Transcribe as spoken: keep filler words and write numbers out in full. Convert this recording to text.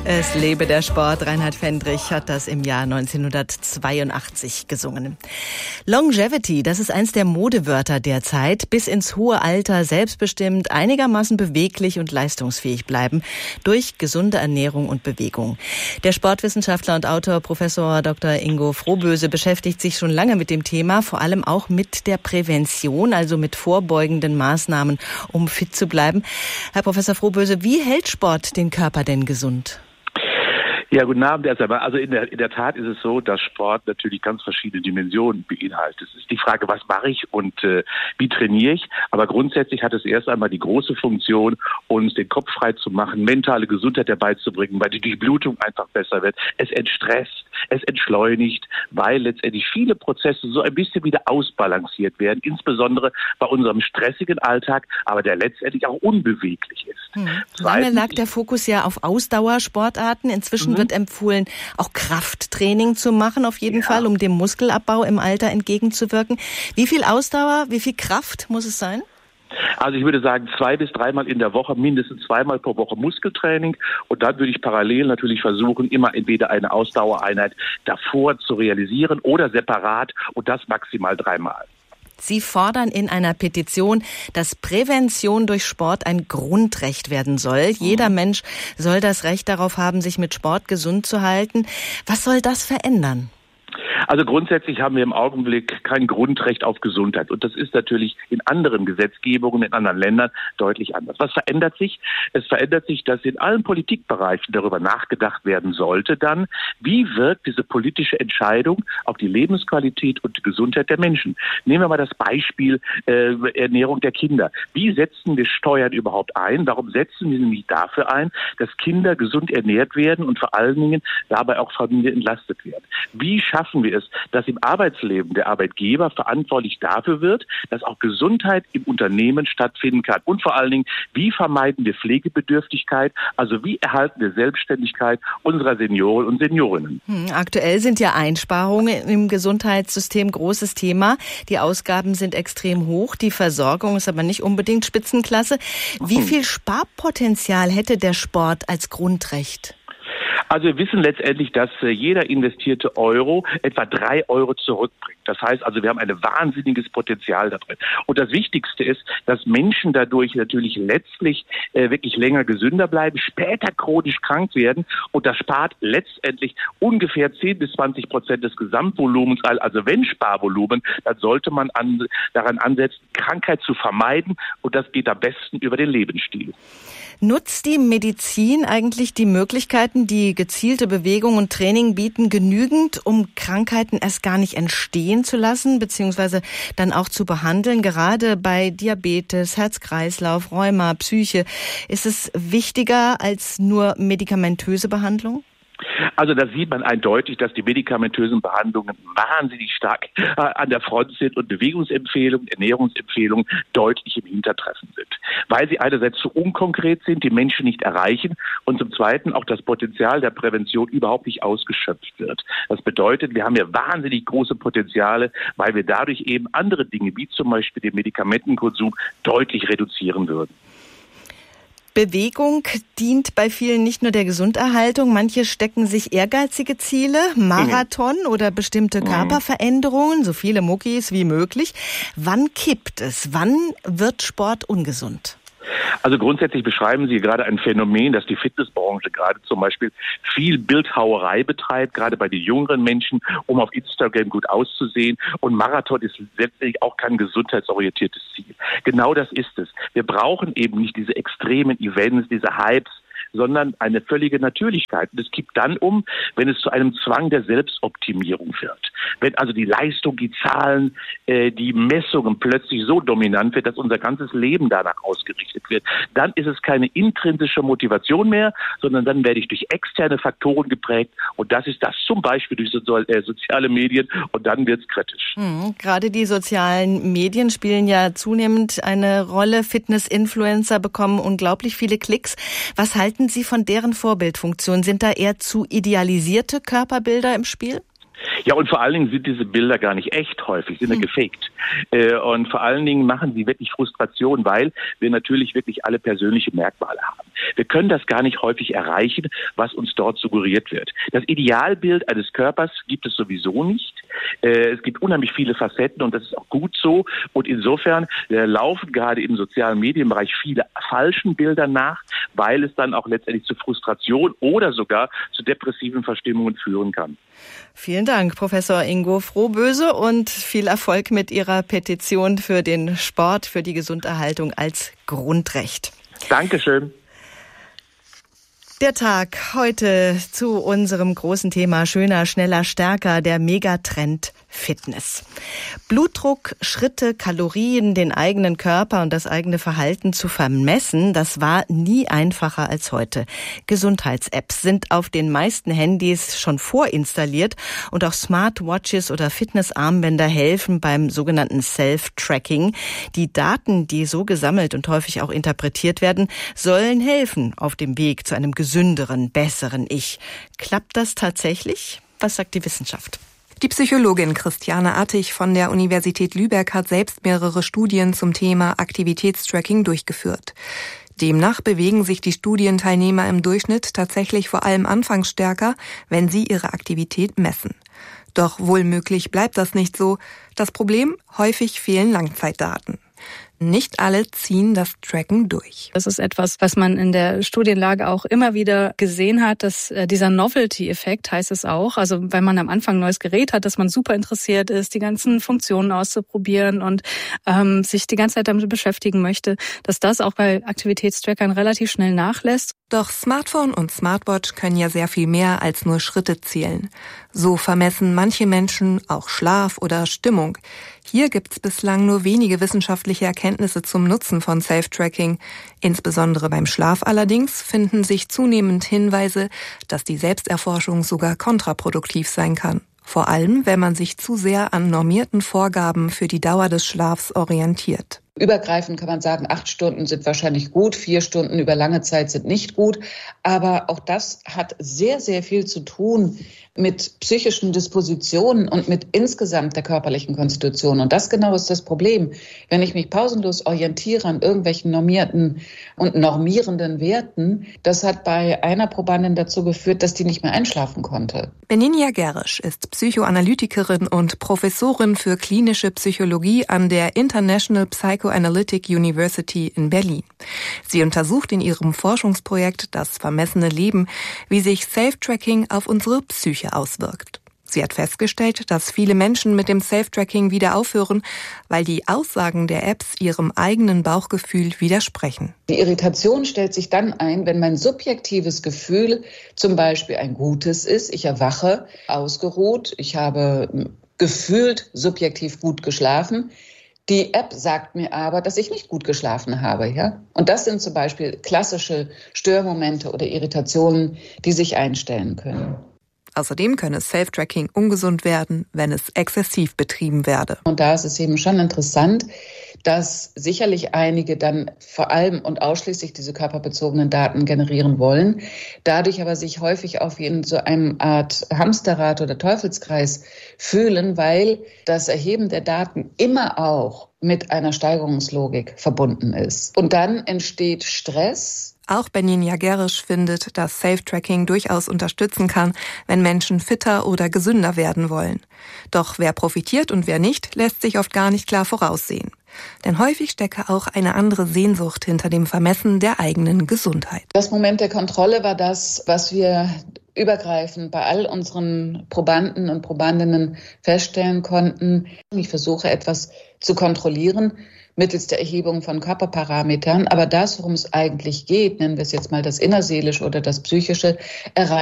Es lebe der Sport. Reinhard Fendrich hat das im Jahr neunzehnhundertzweiundachtzig gesungen. Longevity, das ist eins der Modewörter der Zeit. Bis ins hohe Alter selbstbestimmt, einigermaßen beweglich und leistungsfähig bleiben durch gesunde Ernährung und Bewegung. Der Sportwissenschaftler und Autor Professor Doktor Ingo Frohböse beschäftigt sich schon lange mit dem Thema, vor allem auch mit der Prävention, also mit vorbeugenden Maßnahmen, um fit zu bleiben. Herr Professor Frohböse, wie hält Sport den Körper denn gesund? Ja, guten Abend erst einmal. Also in der, in der Tat ist es so, dass Sport natürlich ganz verschiedene Dimensionen beinhaltet. Es ist die Frage, was mache ich und äh, wie trainiere ich? Aber grundsätzlich hat es erst einmal die große Funktion, uns den Kopf frei zu machen, mentale Gesundheit herbeizubringen, weil die Durchblutung einfach besser wird. Es entstresst, es entschleunigt, weil letztendlich viele Prozesse so ein bisschen wieder ausbalanciert werden, insbesondere bei unserem stressigen Alltag, aber der letztendlich auch unbeweglich ist. Hm. Lange lag der Fokus ja auf Ausdauersportarten. Inzwischen mhm. wird empfohlen, auch Krafttraining zu machen, auf jeden ja. Fall, um dem Muskelabbau im Alter entgegenzuwirken. Wie viel Ausdauer, wie viel Kraft muss es sein? Also ich würde sagen, zwei bis dreimal in der Woche, mindestens zweimal pro Woche Muskeltraining. Und dann würde ich parallel natürlich versuchen, immer entweder eine Ausdauereinheit davor zu realisieren oder separat und das maximal dreimal. Sie fordern in einer Petition, dass Prävention durch Sport ein Grundrecht werden soll. Jeder Mensch soll das Recht darauf haben, sich mit Sport gesund zu halten. Was soll das verändern? Also grundsätzlich haben wir im Augenblick kein Grundrecht auf Gesundheit. Und das ist natürlich in anderen Gesetzgebungen, in anderen Ländern deutlich anders. Was verändert sich? Es verändert sich, dass in allen Politikbereichen darüber nachgedacht werden sollte dann, wie wirkt diese politische Entscheidung auf die Lebensqualität und die Gesundheit der Menschen. Nehmen wir mal das Beispiel äh, Ernährung der Kinder. Wie setzen wir Steuern überhaupt ein? Warum setzen wir nämlich dafür ein, dass Kinder gesund ernährt werden und vor allen Dingen dabei auch Familien entlastet werden? Wie schaffen wir es, dass im Arbeitsleben der Arbeitgeber verantwortlich dafür wird, dass auch Gesundheit im Unternehmen stattfinden kann? Und vor allen Dingen, wie vermeiden wir Pflegebedürftigkeit? Also wie erhalten wir Selbstständigkeit unserer Senioren und Seniorinnen? Hm, aktuell sind ja Einsparungen im Gesundheitssystem großes Thema. Die Ausgaben sind extrem hoch, die Versorgung ist aber nicht unbedingt Spitzenklasse. Wie hm. viel Sparpotenzial hätte der Sport als Grundrecht? Also wir wissen letztendlich, dass äh, jeder investierte Euro etwa drei Euro zurückbringt. Das heißt also, wir haben ein wahnsinniges Potenzial da drin. Und das Wichtigste ist, dass Menschen dadurch natürlich letztlich äh, wirklich länger gesünder bleiben, später chronisch krank werden. Und das spart letztendlich ungefähr zehn bis zwanzig Prozent des Gesamtvolumens. Also wenn Sparvolumen, dann sollte man an, daran ansetzen, Krankheit zu vermeiden. Und das geht am besten über den Lebensstil. Nutzt die Medizin eigentlich die Möglichkeiten, die gezielte Bewegung und Training bieten, genügend, um Krankheiten erst gar nicht entstehen zu lassen, beziehungsweise dann auch zu behandeln? Gerade bei Diabetes, Herz-Kreislauf, Rheuma, Psyche. Ist es wichtiger als nur medikamentöse Behandlung? Also da sieht man eindeutig, dass die medikamentösen Behandlungen wahnsinnig stark äh, an der Front sind und Bewegungsempfehlungen, Ernährungsempfehlungen deutlich im Hintertreffen sind. Weil sie einerseits zu unkonkret sind, die Menschen nicht erreichen und zum Zweiten auch das Potenzial der Prävention überhaupt nicht ausgeschöpft wird. Das bedeutet, wir haben ja wahnsinnig große Potenziale, weil wir dadurch eben andere Dinge, wie zum Beispiel den Medikamentenkonsum, deutlich reduzieren würden. Bewegung dient bei vielen nicht nur der Gesunderhaltung. Manche stecken sich ehrgeizige Ziele, Marathon mhm. oder bestimmte Körperveränderungen, so viele Muckis wie möglich. Wann kippt es? Wann wird Sport ungesund? Also grundsätzlich beschreiben Sie gerade ein Phänomen, dass die Fitnessbranche gerade zum Beispiel viel Bildhauerei betreibt, gerade bei den jüngeren Menschen, um auf Instagram gut auszusehen. Und Marathon ist letztendlich auch kein gesundheitsorientiertes Ziel. Genau das ist es. Wir brauchen eben nicht diese extremen Events, diese Hypes, sondern eine völlige Natürlichkeit. Und es kippt dann um, wenn es zu einem Zwang der Selbstoptimierung wird. Wenn also die Leistung, die Zahlen, äh, die Messungen plötzlich so dominant wird, dass unser ganzes Leben danach ausgerichtet wird, dann ist es keine intrinsische Motivation mehr, sondern dann werde ich durch externe Faktoren geprägt. Und das ist das zum Beispiel durch so, äh, soziale Medien. Und dann wird es kritisch. Mhm. Gerade die sozialen Medien spielen ja zunehmend eine Rolle. Fitness-Influencer bekommen unglaublich viele Klicks. Was halten Sie von deren Vorbildfunktion? Sind da eher zu idealisierte Körperbilder im Spiel? Ja, und vor allen Dingen sind diese Bilder gar nicht echt häufig, sind ja gefaked. Äh, und vor allen Dingen machen sie wirklich Frustration, weil wir natürlich wirklich alle persönliche Merkmale haben. Wir können das gar nicht häufig erreichen, was uns dort suggeriert wird. Das Idealbild eines Körpers gibt es sowieso nicht. Äh, es gibt unheimlich viele Facetten und das ist auch gut so. Und insofern äh, laufen gerade im sozialen Medienbereich viele falschen Bilder nach, weil es dann auch letztendlich zu Frustration oder sogar zu depressiven Verstimmungen führen kann. Vielen Dank, Professor Ingo Frohböse, und viel Erfolg mit Ihrer Petition für den Sport, für die Gesunderhaltung als Grundrecht. Dankeschön. Der Tag heute zu unserem großen Thema schöner, schneller, stärker, der Megatrend Fitness. Blutdruck, Schritte, Kalorien, den eigenen Körper und das eigene Verhalten zu vermessen, das war nie einfacher als heute. Gesundheits-Apps sind auf den meisten Handys schon vorinstalliert und auch Smartwatches oder Fitnessarmbänder helfen beim sogenannten Self-Tracking. Die Daten, die so gesammelt und häufig auch interpretiert werden, sollen helfen auf dem Weg zu einem gesünderen, besseren Ich. Klappt das tatsächlich? Was sagt die Wissenschaft? Die Psychologin Christiane Attig von der Universität Lübeck hat selbst mehrere Studien zum Thema Aktivitätstracking durchgeführt. Demnach bewegen sich die Studienteilnehmer im Durchschnitt tatsächlich vor allem anfangs stärker, wenn sie ihre Aktivität messen. Doch wohlmöglich bleibt das nicht so. Das Problem: häufig fehlen Langzeitdaten. Nicht alle ziehen das Tracken durch. Das ist etwas, was man in der Studienlage auch immer wieder gesehen hat, dass äh, dieser Novelty-Effekt heißt es auch. Also wenn man am Anfang ein neues Gerät hat, dass man super interessiert ist, die ganzen Funktionen auszuprobieren und ähm, sich die ganze Zeit damit beschäftigen möchte, dass das auch bei Aktivitätstrackern relativ schnell nachlässt. Doch Smartphone und Smartwatch können ja sehr viel mehr als nur Schritte zählen. So vermessen manche Menschen auch Schlaf oder Stimmung. Hier gibt's bislang nur wenige wissenschaftliche Erkenntnisse zum Nutzen von Self-Tracking. Insbesondere beim Schlaf allerdings finden sich zunehmend Hinweise, dass die Selbsterforschung sogar kontraproduktiv sein kann. Vor allem, wenn man sich zu sehr an normierten Vorgaben für die Dauer des Schlafs orientiert. Übergreifend kann man sagen, acht Stunden sind wahrscheinlich gut, vier Stunden über lange Zeit sind nicht gut. Aber auch das hat sehr, sehr viel zu tun mit psychischen Dispositionen und mit insgesamt der körperlichen Konstitution. Und das genau ist das Problem. Wenn ich mich pausenlos orientiere an irgendwelchen normierten und normierenden Werten, das hat bei einer Probandin dazu geführt, dass die nicht mehr einschlafen konnte. Benigna Gerisch ist Psychoanalytikerin und Professorin für klinische Psychologie an der International Psychoanalytic University in Berlin. Sie untersucht in ihrem Forschungsprojekt Das vermessene Leben, wie sich Self-Tracking auf unsere Psyche auswirkt. Sie hat festgestellt, dass viele Menschen mit dem Self-Tracking wieder aufhören, weil die Aussagen der Apps ihrem eigenen Bauchgefühl widersprechen. Die Irritation stellt sich dann ein, wenn mein subjektives Gefühl zum Beispiel ein gutes ist. Ich erwache ausgeruht, ich habe gefühlt subjektiv gut geschlafen. Die App sagt mir aber, dass ich nicht gut geschlafen habe, ja? Und das sind zum Beispiel klassische Störmomente oder Irritationen, die sich einstellen können. Außerdem könne Self-Tracking ungesund werden, wenn es exzessiv betrieben werde. Und da ist es eben schon interessant, dass sicherlich einige dann vor allem und ausschließlich diese körperbezogenen Daten generieren wollen, dadurch aber sich häufig auf in so einem Art Hamsterrad oder Teufelskreis fühlen, weil das Erheben der Daten immer auch mit einer Steigerungslogik verbunden ist. Und dann entsteht Stress. Auch Benigna Gerisch findet, dass Self-Tracking durchaus unterstützen kann, wenn Menschen fitter oder gesünder werden wollen. Doch wer profitiert und wer nicht, lässt sich oft gar nicht klar voraussehen. Denn häufig stecke auch eine andere Sehnsucht hinter dem Vermessen der eigenen Gesundheit. Das Moment der Kontrolle war das, was wir übergreifend bei all unseren Probanden und Probandinnen feststellen konnten. Ich versuche etwas zu kontrollieren mittels der Erhebung von Körperparametern. Aber das, worum es eigentlich geht, nennen wir es jetzt mal das Innerseelische oder das Psychische, erreicht